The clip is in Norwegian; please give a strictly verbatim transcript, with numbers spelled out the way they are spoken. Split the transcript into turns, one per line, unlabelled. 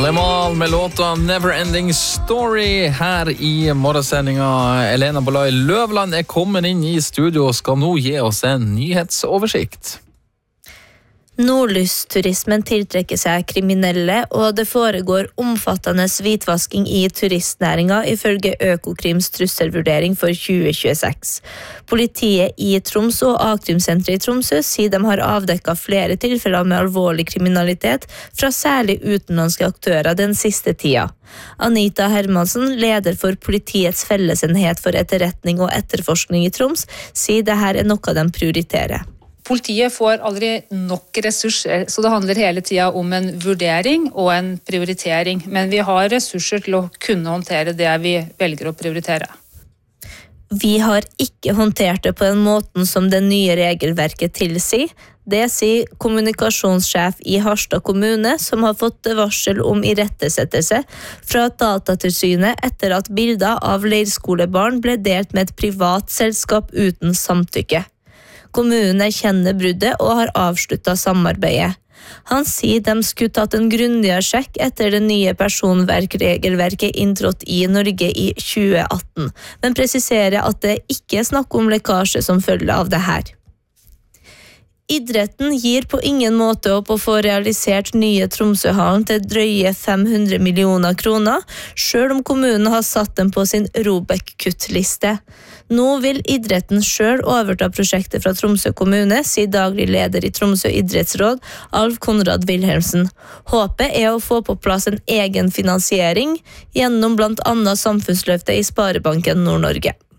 Lemal med låta Neverending Story her i morgensendinga. Elena Bolai Løvland er kommet inn i studio og skal nå gi oss en nyhetsoversikt.
Nordlysturismen tiltrekker seg kriminelle, og det foregår omfattende hvitvasking i turistnæringa ifølge Økokrims trusselvurdering for tjue tjueseks. Politiet i Troms og A-krimsenteret i Tromsø sier de har avdekket flere tilfeller med alvorlig kriminalitet fra særlig utenlandske aktører den siste tida. Anita Hermansen, leder for Politiets fellesenhet for etterretning og etterforskning i Troms, sier det her er noe de prioriterer.
Politiet får aldri nok ressurser, så det handler hele tiden om en vurdering og en prioritering. Men vi har ressurser til å kunne håndtere det vi velger å prioritere.
Vi har ikke håndtert det på en måte som det nye regelverket tilsier. Det sier kommunikasjonssjef i Harstad kommune, som har fått varsel om irettesettelse fra Datatilsynet etter at bilder av leirskolebarn ble delt med et privat selskap uten samtykke. Kommunen erkjenner bruddet og har avsluttet samarbeidet. Han sier de skulle tatt en grundigere sjekk etter det nye personverkregelverket inntrådt i Norge i tjue atten, men presiserer at det ikke er snakk om lekkasje som følge av det her. Idretten gir på ingen måte opp å få realisert nye Tromsøhallen til drøye fem hundre millioner kroner, selv om kommunen har satt dem på sin Robek-kuttliste. Nå vil idretten selv overta prosjektet fra Tromsø kommune, sier daglig leder i Tromsø idrettsråd, Alf Konrad Wilhelmsen. Håpet er å få på plass en egen finansiering gjennom blant annet samfunnsløftet i Sparebanken Nord-Norge.